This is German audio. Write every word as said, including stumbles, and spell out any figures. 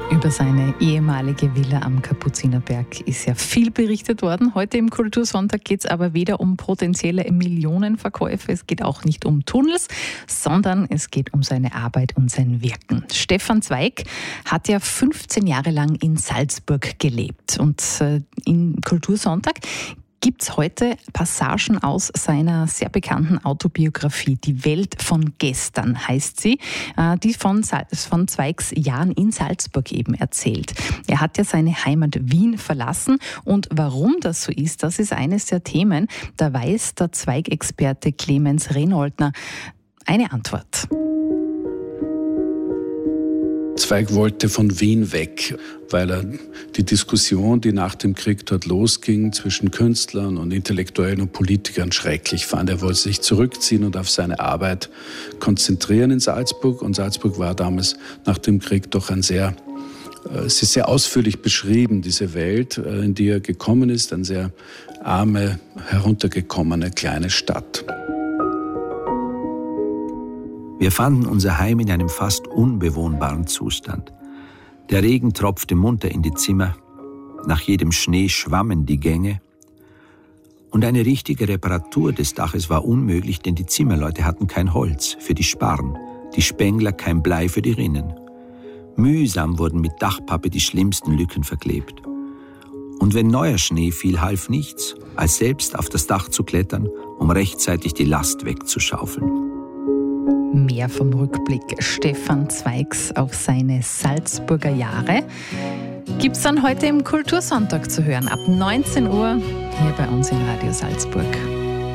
Über seine ehemalige Villa am Kapuzinerberg ist ja viel berichtet worden. Heute im Kultursonntag geht es aber weder um potenzielle Millionenverkäufe, es geht auch nicht um Tunnels, sondern es geht um seine Arbeit und sein Wirken. Stefan Zweig hat ja fünfzehn Jahre lang in Salzburg gelebt und im Kultursonntag gibt es heute Passagen aus seiner sehr bekannten Autobiografie. Die Welt von gestern heißt sie, die von, von Zweigs Jahren in Salzburg eben erzählt. Er hat ja seine Heimat Wien verlassen und warum das so ist, das ist eines der Themen. Da weiß der Zweig-Experte Clemens Renoldner eine Antwort. Zweig wollte von Wien weg, weil er die Diskussion, die nach dem Krieg dort losging, zwischen Künstlern und Intellektuellen und Politikern schrecklich fand. Er wollte sich zurückziehen und auf seine Arbeit konzentrieren in Salzburg. Und Salzburg war damals nach dem Krieg doch ein sehr, es ist sehr ausführlich beschrieben, diese Welt, in die er gekommen ist, eine sehr arme, heruntergekommene kleine Stadt. Wir fanden unser Heim in einem fast unbewohnbaren Zustand. Der Regen tropfte munter in die Zimmer, nach jedem Schnee schwammen die Gänge und eine richtige Reparatur des Daches war unmöglich, denn die Zimmerleute hatten kein Holz für die Sparren, die Spengler kein Blei für die Rinnen. Mühsam wurden mit Dachpappe die schlimmsten Lücken verklebt. Und wenn neuer Schnee fiel, half nichts, als selbst auf das Dach zu klettern, um rechtzeitig die Last wegzuschaufeln. Mehr vom Rückblick Stefan Zweigs auf seine Salzburger Jahre gibt's dann heute im Kultursonntag zu hören, ab neunzehn Uhr hier bei uns in Radio Salzburg.